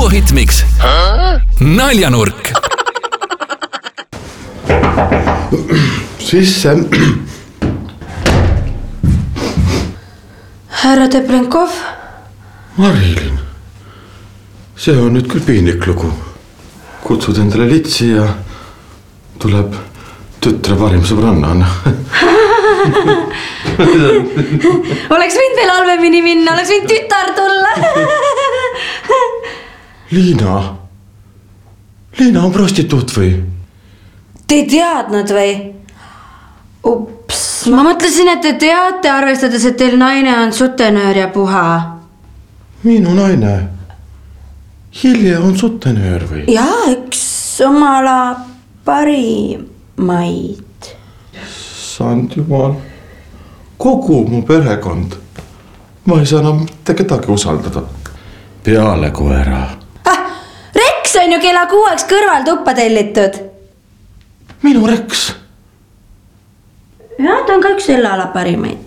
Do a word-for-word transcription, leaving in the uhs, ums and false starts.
Sulohitmiks Naljanurk. Sisse. Härra Teplenkov? Marilin, see on nüüd küll piinlik lugu. Kutsud endale litsi ja tuleb tütre parim sõbranna. Oleks võinud veel halvemini minna, oleks võinud tütar tulla. Liina, Liina on prostituut või? Te ei teadnud või? Ups, ma mõtlesin, et te teate, arvestades, et teil naine on sutenöör ja puha. Minu naine? Hilja on sutenöör või? Jaa, üks omala parimaid. Sant jumal, kogu mu perekond. Ma ei saa enam mitte kedagi usaldada. Peale koera. Ah, Reks on ju kella kuueks kõrval tuppa tellitud. Minu Reks? Jah, ta on ka üks selle ala parimaid.